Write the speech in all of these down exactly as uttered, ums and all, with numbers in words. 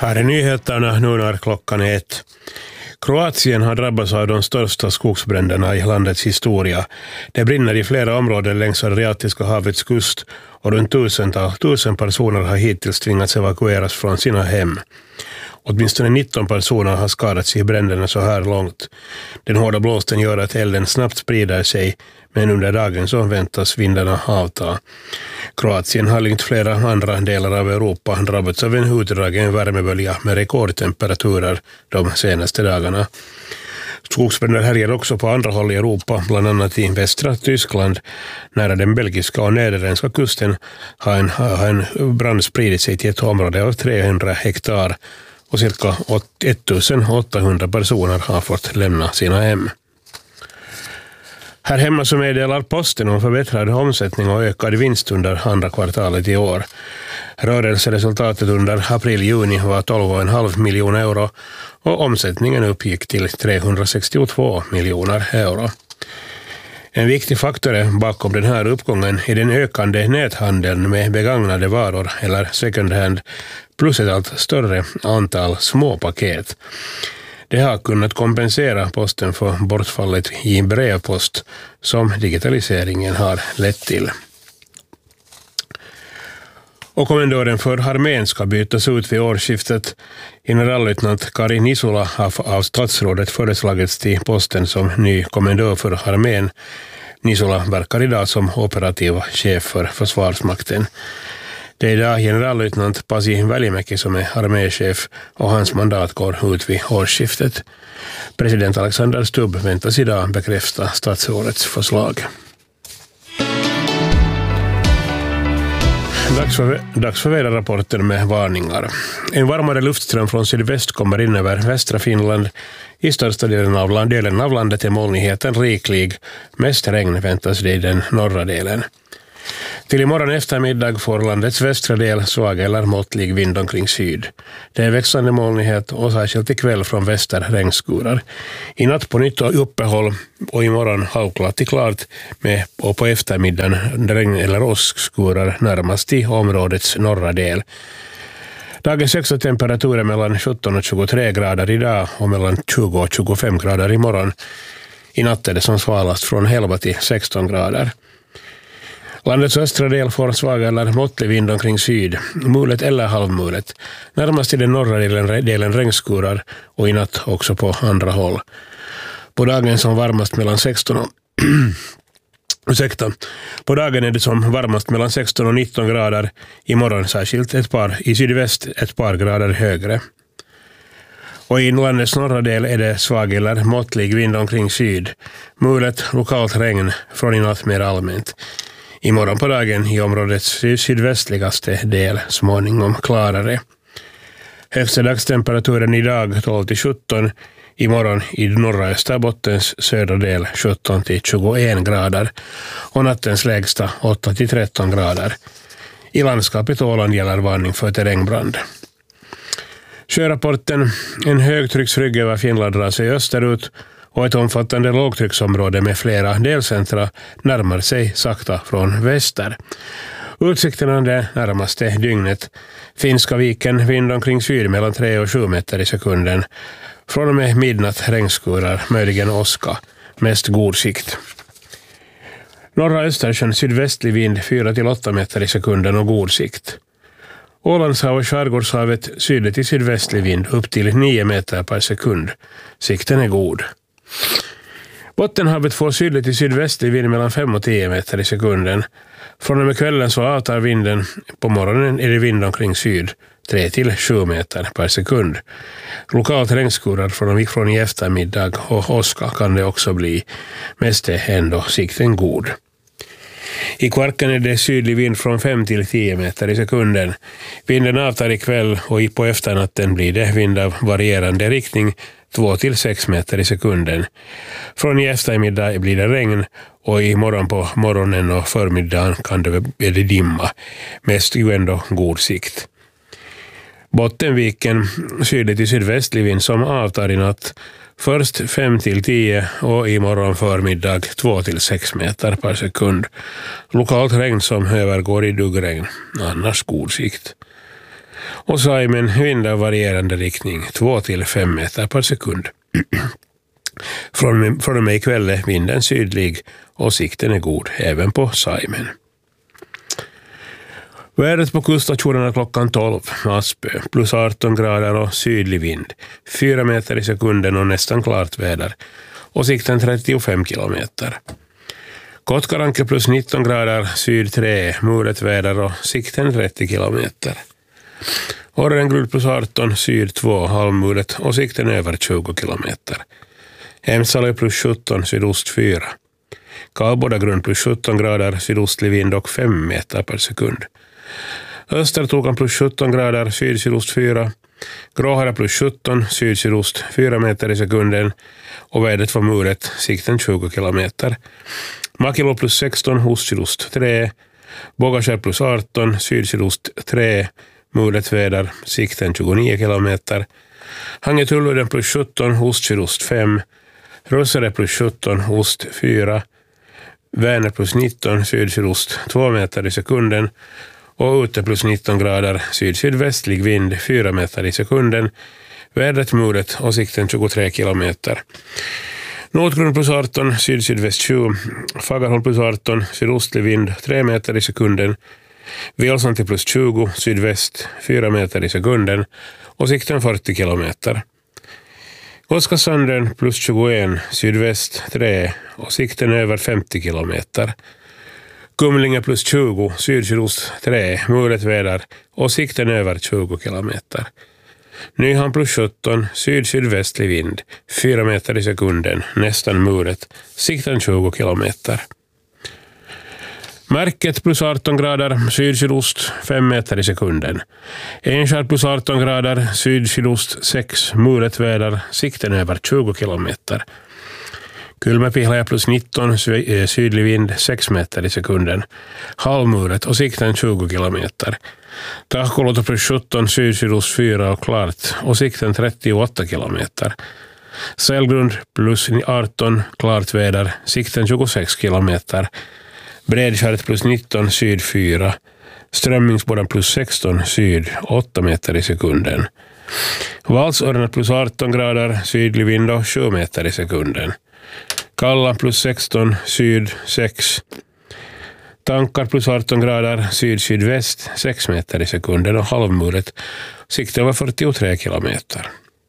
Här är nyheterna nu när klockan är ett. Kroatien har drabbats av de största skogsbränderna i landets historia. Det brinner i flera områden längs Adriatiska havets kust och runt tusentals tusen personer har hittills tvingats evakueras från sina hem. Åtminstone nitton personer har skadats i bränderna så här långt. Den hårda blåsten gör att elden snabbt sprider sig, men under dagen så väntas vindarna avta. Kroatien har likt flera andra delar av Europa drabbats av en utdragen värmebölja med rekordtemperaturer de senaste dagarna. Skogsbränder härjar också på andra håll i Europa, bland annat i västra Tyskland. Nära den belgiska och nederländska kusten har en, har en brand spridit sig till ett område av trehundra hektar och cirka ettusenåttahundra personer har fått lämna sina hem. Här hemma så meddelar Posten om förbättrad omsättning och ökad vinst under andra kvartalet i år. Rörelseresultatet under april-juni var tolv komma fem miljoner euro och omsättningen uppgick till trehundrasextiotvå miljoner euro. En viktig faktor bakom den här uppgången är den ökande näthandeln med begagnade varor eller second hand plus ett allt större antal små paket. Det har kunnat kompensera Posten för bortfallet i brevpost som digitaliseringen har lett till. Och kommendoren för armén ska bytas ut vid årsskiftet. Generallöjtnant Kari Nisula har av statsrådet föreslagits till posten som ny kommendör för armén. Nisula verkar idag som operativ chef för försvarsmakten. Det är idag generallöjtnant Pasi Välimäki som är arméchef och hans mandat går ut vid årsskiftet. President Alexander Stubb väntas idag bekräfta statsrådets förslag. Dags för, dags för väderrapporten med varningar. En varmare luftström från sydväst kommer in över västra Finland. I största delen av, land, delen av landet är molnigheten riklig. Mest regn väntas det i den norra delen. Till imorgon eftermiddag får landets västra del svag eller måttlig vind omkring syd. Det är växande molnighet och särskilt ikväll från väster regnskurar. I natt på nytt och uppehåll och imorgon halvklart till klart med och på eftermiddagen regn eller åskskurar närmast i områdets norra del. Dagens högsta temperatur är mellan sjutton och tjugotre grader idag och mellan tjugo och tjugofem grader imorgon. I natt är det som svalast från elva till sexton grader. Landets östra del får svag eller måttlig vind omkring syd, mulet eller halvmulet. Närmast i den norra delen, delen regnskurar och i natt också på andra håll. På dagen som varmast mellan sexton och ursäkta. På dagen är det som varmast mellan sexton och nitton grader. Imorgon särskilt ett par i sydväst ett par grader högre. Och i landets norra del är det svag eller måttlig vind omkring syd. Mulet, lokalt regn från i natt mer allmänt. Imorgon på dagen i områdets sydvästligaste del småningom klarare. Högsta dagstemperaturen idag tolv till sjutton. Imorgon i norra Österbottens södra del sjutton till tjugoen grader. Och nattens lägsta åtta till tretton grader. I landskapet Åland gäller varning för terrängbrand. Sjörapporten: en högtrycksrygg över Finland drar sig österut och ett omfattande lågtrycksområde med flera delcentra närmar sig sakta från väster. Utsikterna det närmaste dygnet. Finska viken vind omkring syd mellan tre och sju meter i sekunden. Från och med midnatt regnskurar, möjligen åska. Mest god sikt. Norra Östersjön sydvästlig vind fyra till åtta meter i sekunden och god sikt. Ålandshav och Skärgårdshavet sydligt till sydvästlig vind upp till nio meter per sekund. Sikten är god. Bottenhavet får sydligt till sydvästlig vind mellan fem och tio meter i sekunden. Från och med kvällen så avtar vinden. På morgonen är det vind omkring syd, tre till sju meter per sekund. Lokalt regnskurar från, från i eftermiddag och åska kan det också bli. Mest är ändå sikten god. I Kvarken är det sydlig vind från fem till tio meter i sekunden. Vinden avtar ikväll och på efternatten blir det vind av varierande riktning två till sex meter i sekunden. Från i eftermiddag blir det regn och i morgon på morgonen och förmiddagen kan det bli dimma. Mest ju ändå god sikt. Bottenviken sydligt till sydvästlig vind som avtar i natt. Först fem till tio och imorgon förmiddag två till sex meter per sekund. Lokalt regn som övergår i duggregn, annars god sikt. Och Saimen vind av varierande riktning två till fem meter per sekund. Från, från och med ikväll är vinden sydlig och sikten är god även på Saimen. Vädret på kuststationerna klockan tolv, Aspö, plus arton grader och sydlig vind, fyra meter i sekunden och nästan klart väder, och sikten trettiofem kilometer. Kotkaranke plus nitton grader, syd tre, mulet väder och sikten trettio kilometer. Orrengrud plus arton, syd två, halvmulet och sikten över tjugo kilometer. Hemsalö plus sjutton, sydost fyra. Kalbodagrund plus sjutton grader, sydostlig vind och fem meter per sekund. Östertokan plus sjutton grader, syd-sydost fyra. Gråhara plus sjutton, syd-sydost fyra meter i sekunden och vädret var mulet, sikten tjugo kilometer. Makilo plus sexton, ost-sydost tre. Bågakärr plus arton, syd-sydost tre, mulet väder, sikten tjugonio kilometer. Hangetulluden plus sjutton, ost-sydost fem. Rössare plus sjutton, ost fyra. Vänner plus nitton, syd-sydost två meter i sekunden och ute plus nitton grader, syd-sydvästlig vind fyra meter i sekunden, vädret mulet och sikten tjugotre kilometer. Nordgrund plus arton, syd-sydväst tjugo, Fagerholm plus arton, sydostlig vind tre meter i sekunden, Vilsanti plus tjugo, sydväst fyra meter i sekunden och sikten fyrtio kilometer. Oskarsanden plus tjugoen, sydväst tre och sikten över femtio kilometer. Kumlinge plus tjugo, syd-sydost tre, mulet väder och sikten över tjugo kilometer. Nyhamn plus sjutton, syd-sydvästlig vind, fyra meter i sekunden, nästan mulet, sikten tjugo kilometer. Märket plus arton grader, syd-sydost fem meter i sekunden. Enskär plus arton grader, syd-sydost sex, mulet väder, sikten över tjugo kilometer. Kylmäpihlaja plus nitton, sydlig vind sex meter i sekunden. Halvmulet och sikten tjugo kilometer. Tahkoluoto plus sjutton, syd-sydost fyra och klart och sikten trettioåtta kilometer. Sälgrund plus arton, klart väder, sikten tjugosex kilometer. Bredskäret plus nitton, syd fyra. Strömmingsboden plus sexton, syd åtta meter i sekunden. Valsörna plus arton grader, sydlig vind och sju meter i sekunden. Kalla plus sexton, syd sex. Tankar plus arton grader, syd-sydväst sex meter i sekunden och halvmulet, sikten var fyrtiotre kilometer.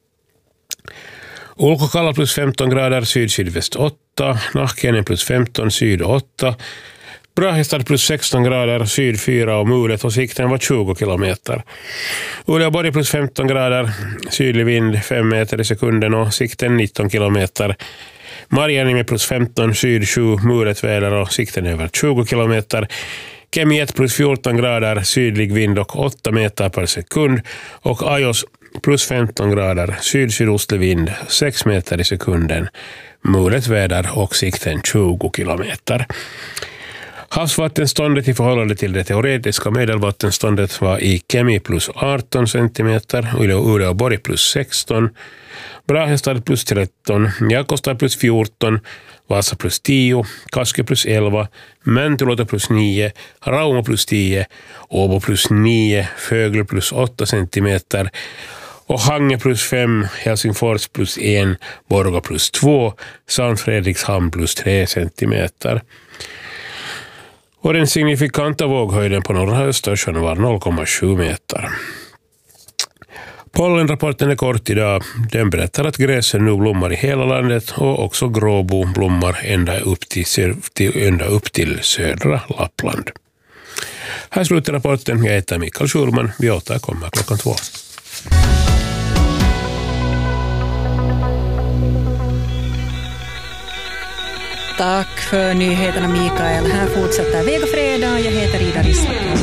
Ulkokalla plus femton grader, syd-sydväst åtta. Nahkenen plus femton, syd åtta. Brahistad plus sexton grader, syd fyra och mulet och sikten var tjugo kilometer. Uleåborg plus femton grader, sydlig vind fem meter i sekunden och sikten nitton kilometer. Marjanimi plus femton, syd sju, mulet väder och sikten över tjugo kilometer. Kemi ett plus fjorton grader, sydlig vind och åtta meter per sekund. Och Ajos plus femton grader, syd-sydostlig vind sex meter i sekunden. Mulet väder och sikten tjugo kilometer. Havsvattenståndet i förhållande till det teoretiska medelvattenståndet var i Kemi plus arton centimeter, Uleåborg plus sexton, Brahestad plus tretton, Jakobstad plus fjorton, Vasa plus tio, Kaske plus elva, Mäntyluoto plus nio, Rauma plus tio, Åbo plus nio, Fögle plus åtta centimeter och Hange plus fem, Helsingfors plus en, Borgå plus två, Sankt Fredrikshamn plus tre centimeter. Och den signifikanta våghöjden på norra Östersjön var noll komma sju meter. Pollenrapporten är kort idag. Den berättar att gräsen nu blommar i hela landet och också gråbo blommar ända upp till, ända upp till södra Lappland. Här slutar rapporten. Jag heter Mikael Schulman. Vi återkommer klockan två. Tack för nyheterna Mikael. Här fortsätter Vega Fredag. Jag heter Ida Rissa.